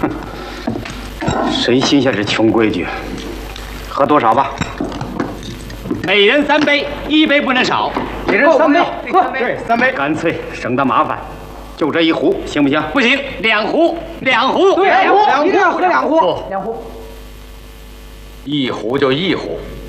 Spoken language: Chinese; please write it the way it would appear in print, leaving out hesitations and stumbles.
谁信下这穷规矩？喝多少吧？ 每人3杯，1杯不能少。 每人3杯，喝。对，3杯，干脆省得麻烦，就这1壶，行不行？ 不行，2壶，2壶。 对，2壶，一定要喝2壶。 2壶。1壶就1壶。